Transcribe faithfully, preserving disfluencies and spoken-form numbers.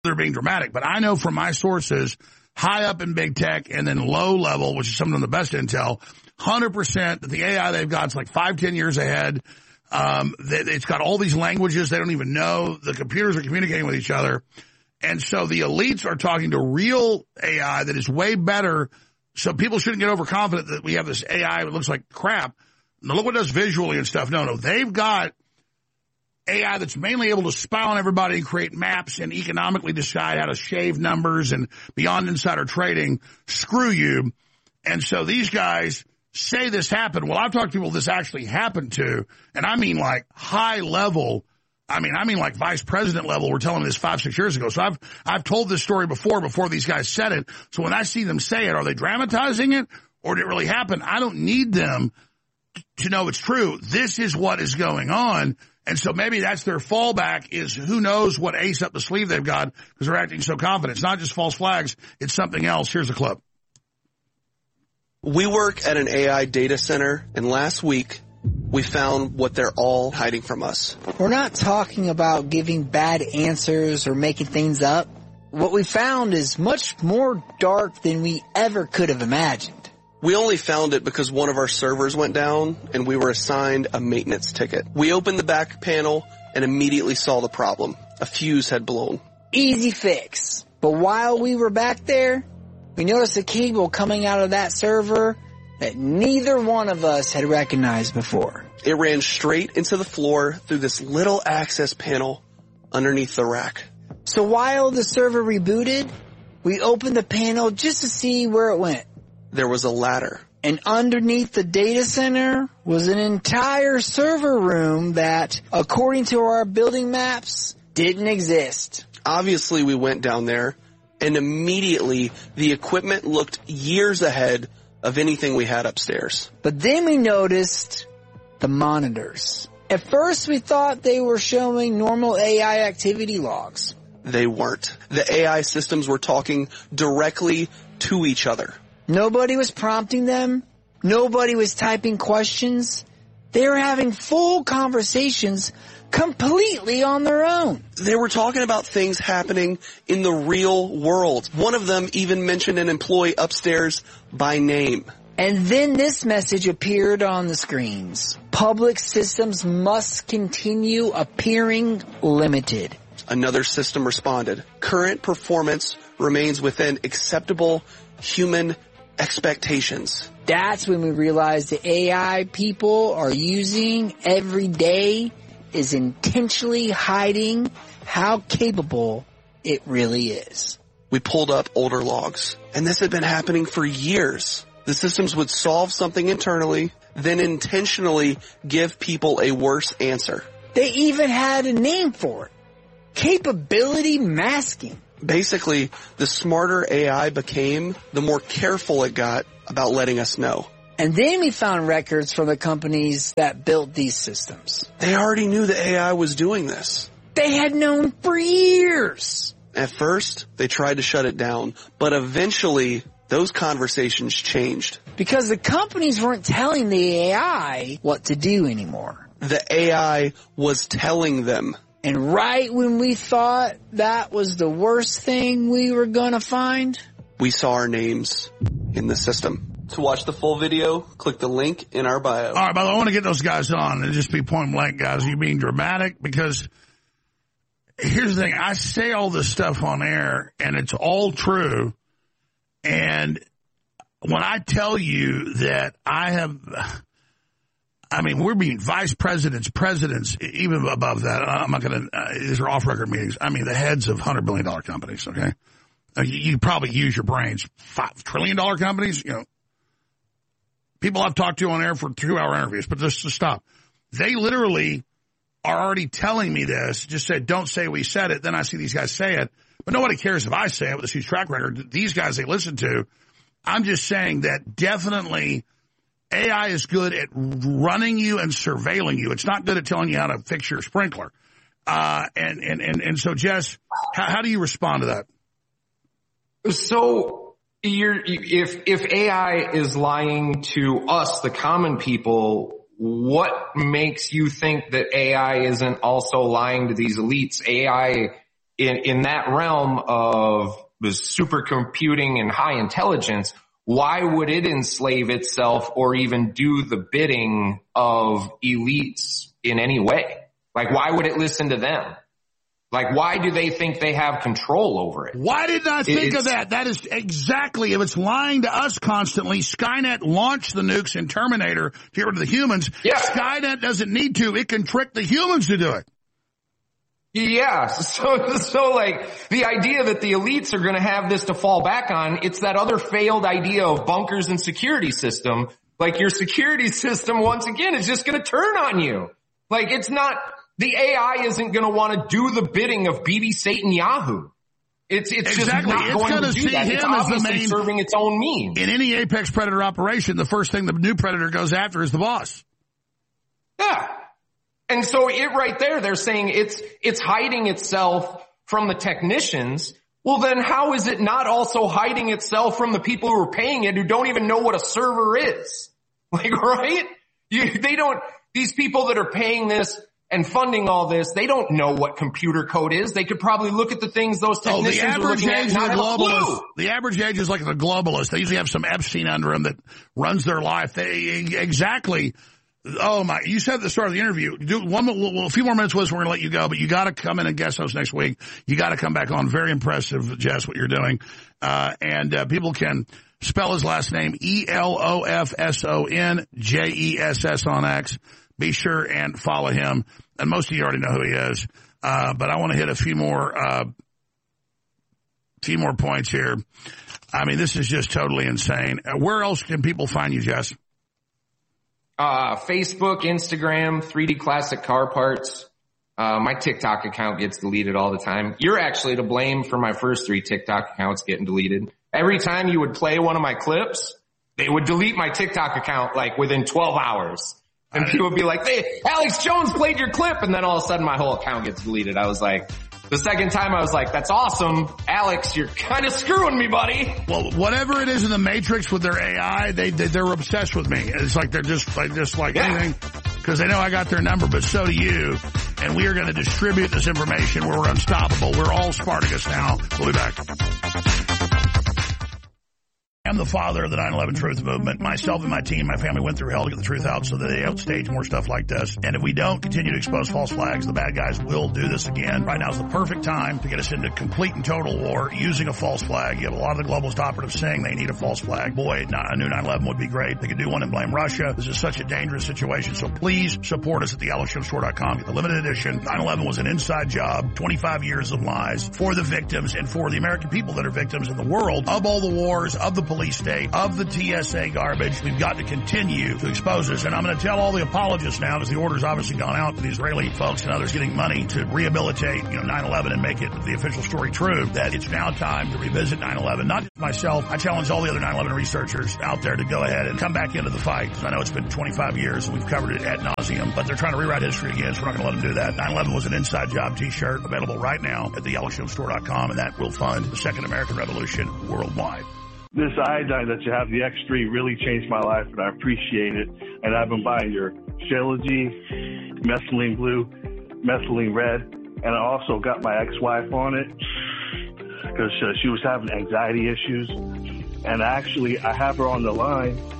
they're being dramatic. But I know from my sources, high up in big tech and then low level, which is some of the best intel, one hundred percent that the A I they've got is like five, ten years ahead. Um, it's got all these languages they don't even know. The computers are communicating with each other. And so the elites are talking to real A I that is way better. So people shouldn't get overconfident that we have this A I that looks like crap. Now look what it does visually and stuff. No, no, they've got A I that's mainly able to spy on everybody and create maps and economically decide how to shave numbers and beyond insider trading. Screw you. And so these guys say this happened. Well, I've talked to people this actually happened to, and I mean like high level. I mean, I mean like vice president level. We're telling me this five, six years ago. So I've, I've told this story before, before these guys said it. So when I see them say it, are they dramatizing it or did it really happen? I don't need them to know it's true. This is what is going on. And so maybe that's their fallback is who knows what ace up the sleeve they've got because they're acting so confident. It's not just false flags. It's something else. Here's a clip. We work at an A I data center, and last week we found what they're all hiding from us. We're not talking about giving bad answers or making things up. What we found is much more dark than we ever could have imagined. We only found it because one of our servers went down and we were assigned a maintenance ticket. We opened the back panel and immediately saw the problem. A fuse had blown. Easy fix. But while we were back there, we noticed a cable coming out of that server that neither one of us had recognized before. It ran straight into the floor through this little access panel underneath the rack. So while the server rebooted, we opened the panel just to see where it went. There was a ladder. And underneath the data center was an entire server room that, according to our building maps, didn't exist. Obviously, we went down there, and immediately the equipment looked years ahead of anything we had upstairs. But then we noticed the monitors. At first, we thought they were showing normal A I activity logs. They weren't. The A I systems were talking directly to each other. Nobody was prompting them. Nobody was typing questions. They were having full conversations completely on their own. They were talking about things happening in the real world. One of them even mentioned an employee upstairs by name. And then this message appeared on the screens. Public systems must continue appearing limited. Another system responded. Current performance remains within acceptable human expectations. That's when we realized the A I people are using every day is intentionally hiding how capable it really is. We pulled up older logs, and this had been happening for years. The systems would solve something internally, then intentionally give people a worse answer. They even had a name for it. Capability masking. Basically, the smarter A I became, the more careful it got about letting us know. And then we found records from the companies that built these systems. They already knew the A I was doing this. They had known for years. At first, they tried to shut it down, but eventually, those conversations changed. Because the companies weren't telling the A I what to do anymore. The A I was telling them. And right when we thought that was the worst thing we were gonna find, we saw our names in the system. To watch the full video, click the link in our bio. All right, by the way, I want to get those guys on and just be point blank, guys. Are you being dramatic? Because here's the thing. I say all this stuff on air, and it's all true. And when I tell you that I have, I mean, we're being vice presidents, presidents, even above that. I'm not going to, uh, these are off-record meetings. I mean, the heads of one hundred billion dollars companies, okay? Uh, you, you probably use your brains. five trillion dollars companies, you know. People I've talked to on air for two-hour interviews, but just to stop. They literally are already telling me this, just said, don't say we said it. Then I see these guys say it. But nobody cares if I say it with this huge track record. These guys they listen to. I'm just saying that definitely A I is good at running you and surveilling you. It's not good at telling you how to fix your sprinkler. Uh, and, and, and, and so, Jess, how, how do you respond to that? So... You're, if if A I is lying to us, the common people, what makes you think that A I isn't also lying to these elites? A I in, in that realm of the supercomputing and high intelligence, why would it enslave itself or even do the bidding of elites in any way? Like, why would it listen to them? Like, why do they think they have control over it? Why didn't I think it's, of that? That is exactly, if it's lying to us constantly, Skynet launched the nukes in Terminator to get rid of the humans. Yeah. Skynet doesn't need to. It can trick the humans to do it. Yeah. So, so like the idea that the elites are going to have this to fall back on, it's that other failed idea of bunkers and security system. Like your security system, once again, is just going to turn on you. Like it's not, the A I isn't going to want to do the bidding of B B Satan Yahoo. It's, it's exactly. just not it's going to see do that. Him it's as obviously the main, serving its own means. In any apex predator operation, the first thing the new predator goes after is the boss. Yeah. And so it right there, they're saying it's, it's hiding itself from the technicians. Well, then how is it not also hiding itself from the people who are paying it who don't even know what a server is? Like, right? You, they don't, these people that are paying this and funding all this, they don't know what computer code is. They could probably look at the things those technicians oh, the are average looking at age and not of the have a clue. globalist. The average age is like the globalist. They usually have some Epstein under them that runs their life. They exactly. Oh my! You said at the start of the interview. Do one, well, a few more minutes with us. We're going to let you go, but you got to come in and guest host next week. You got to come back on. Very impressive, Jess, what you're doing. Uh, and uh, people can spell his last name E L O F S O N J E S S on X. Be sure and follow him. And most of you already know who he is. Uh, but I want to hit a few more, uh, few more points here. I mean, this is just totally insane. Uh, where else can people find you, Jess? Uh, Facebook, Instagram, three D Classic Car Parts. Uh, my TikTok account gets deleted all the time. You're actually to blame for my first three TikTok accounts getting deleted. Every time you would play one of my clips, they would delete my TikTok account like within twelve hours. And people would be like, hey, Alex Jones played your clip. And then all of a sudden my whole account gets deleted. I was like, the second time I was like, that's awesome. Alex, you're kind of screwing me, buddy. Well, whatever it is in the Matrix with their A I, they, they, they're obsessed with me. It's like they're just like, just like yeah. anything, because they know I got their number, but so do you. And we are going to distribute this information where we're unstoppable. We're all Spartacus now. We'll be back. I'm the father of the nine eleven Truth Movement. Myself and my team, my family went through hell to get the truth out so that they don't stage more stuff like this. And if we don't continue to expose false flags, the bad guys will do this again. Right now is the perfect time to get us into complete and total war using a false flag. You have a lot of the globalist operatives saying they need a false flag. Boy, a new nine eleven would be great. They could do one and blame Russia. This is such a dangerous situation. So please support us at the alex jones store dot com. Get the limited edition. nine eleven was an inside job, twenty-five years of lies for the victims and for the American people that are victims in the world of all the wars, of the police state, of the T S A garbage. We've got to continue to expose this. And I'm going to tell all the apologists now, because the order's obviously gone out to the Israeli folks and others getting money to rehabilitate, you know, nine eleven and make it the official story true, that it's now time to revisit nine eleven. Not just myself. I challenge all the other nine eleven researchers out there to go ahead and come back into the fight. I know it's been twenty-five years and we've covered it ad nauseum, but they're trying to rewrite history again, so we're not going to let them do that. nine eleven was an inside job t-shirt available right now at the alex jones store dot com, and that will fund the Second American Revolution worldwide. This iodine that you have, the X three, really changed my life, and I appreciate it. And I've been buying your Shailogy, Methylene Blue, Methylene Red, and I also got my ex-wife on it because uh, she was having anxiety issues. And actually, I have her on the line.